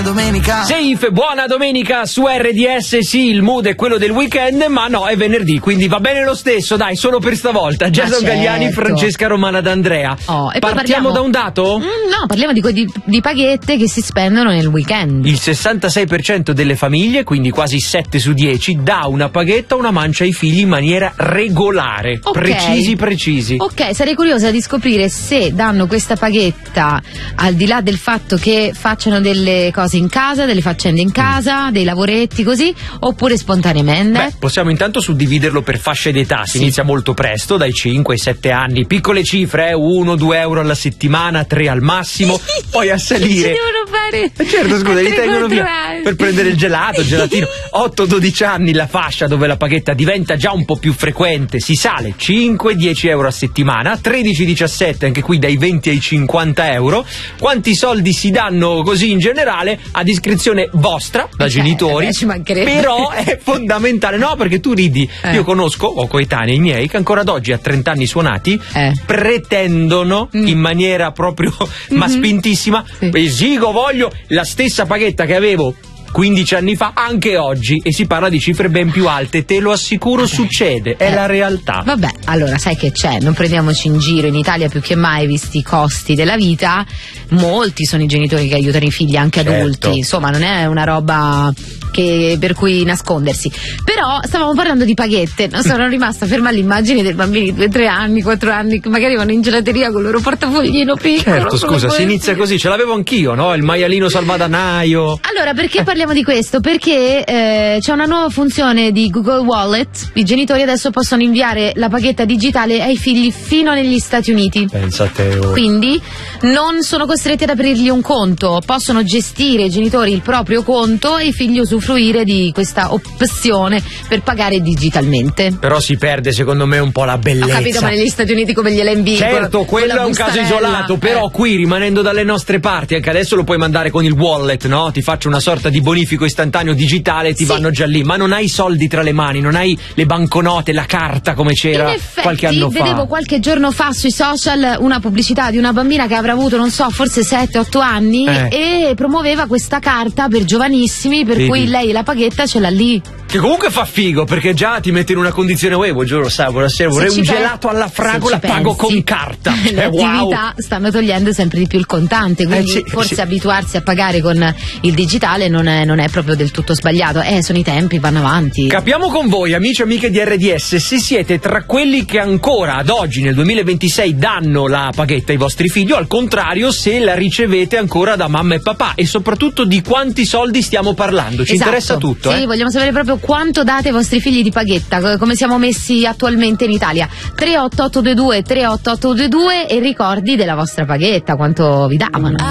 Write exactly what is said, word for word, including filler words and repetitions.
domenica. Safe, buona domenica su R D S. Sì, il mood è quello del weekend, ma no, è venerdì, quindi va bene lo stesso, dai, solo per stavolta. Jason certo. Galliani, Francesca Romana D'Andrea. Oh, e poi partiamo, parliamo da un dato? Mm, no, parliamo di, di, di paghette che si spendono nel weekend. Il sessantasei per cento delle famiglie, quindi quasi sette su dieci, dà una paghetta o una mancia ai figli in maniera regolare. Okay. Precisi, precisi. Ok, sarei curiosa di scoprire se danno questa paghetta al di là del fatto che facciano delle cose in casa, delle faccende in casa, mm. dei lavoretti così, oppure spontaneamente. Beh, possiamo intanto suddividerlo per fasce d'età. Si sì. inizia molto presto, dai cinque ai sette anni. Piccole cifre, eh? uno due euro alla settimana, tre al massimo. Poi a salire. Ci devono fare. Eh certo, scusa, li tengono via anni. per prendere il gelato, il gelatino. otto dodici anni la fascia dove la paghetta diventa già un po' più frequente. Si sale cinque dieci euro a settimana. tredici diciassette, anche qui dai venti ai cinquanta euro. Quanti soldi si danno così in generale a discrezione vostra, da cioè, genitori, eh, ci mancherebbe. però è fondamentale, no? Perché tu ridi, eh. io conosco, ho coetanei miei che ancora ad oggi a trenta anni suonati eh. pretendono mm. in maniera proprio mm-hmm. ma spintissima, sì. esigo, voglio la stessa paghetta che avevo quindici anni fa, anche oggi, e si parla di cifre ben più alte, te lo assicuro. Vabbè. Succede, è eh. la realtà. Vabbè, allora sai che c'è, non prendiamoci in giro, in Italia più che mai, visti i costi della vita, molti sono i genitori che aiutano i figli, anche certo. adulti, insomma non è una roba che per cui nascondersi. Però stavamo parlando di paghette, no? Sono rimasta ferma all'immagine dei bambini di due tre anni, quattro anni che magari vanno in gelateria con il loro portafoglino piccolo. Certo, scusa, si inizia così, ce l'avevo anch'io, no? Il maialino salvadanaio. Allora, perché parliamo di questo? Perché eh, c'è una nuova funzione di Google Wallet. I genitori adesso possono inviare la paghetta digitale ai figli fino negli Stati Uniti. Pensate. Oh. Quindi non sono costretti ad aprirgli un conto, possono gestire i genitori il proprio conto e i figli usufruire di questa opzione per pagare digitalmente. Però si perde secondo me un po' la bellezza. Ho capito, ma negli Stati Uniti come gliela invii? Certo, quello è un caso isolato, però eh. qui rimanendo dalle nostre parti, anche adesso lo puoi mandare con il wallet, no? Ti faccio una sorta di bonifico istantaneo digitale, ti sì. vanno già lì, ma non hai i soldi tra le mani, non hai le banconote, la carta come c'era effetti, qualche anno fa. Vedevo qualche giorno fa sui social una pubblicità di una bambina che avrà avuto, non so, forse sette otto anni eh. e promuoveva questa carta per giovanissimi, per Vedi. cui lei la paghetta ce l'ha lì. Che comunque fa figo, perché già ti mette in una condizione, uè, buongiorno, sai, buonasera, vorrei un gelato alla fragola, pago con carta. Le attività wow. stanno togliendo sempre di più il contante, quindi eh, sì, forse sì. abituarsi a pagare con il digitale non è, non è proprio del tutto sbagliato. Eh, sono i tempi, vanno avanti. Capiamo con voi, amici e amiche di R D S, se siete tra quelli che ancora ad oggi, nel duemilaventisei, danno la paghetta ai vostri figli, o al contrario, se la ricevete ancora da mamma e papà, e soprattutto di quanti soldi stiamo parlando. Ci esatto. interessa tutto. Sì, eh? vogliamo sapere proprio quanto date ai vostri figli di paghetta, come siamo messi attualmente in Italia. tre otto otto due due tre otto otto due due e ricordi della vostra paghetta, quanto vi davano.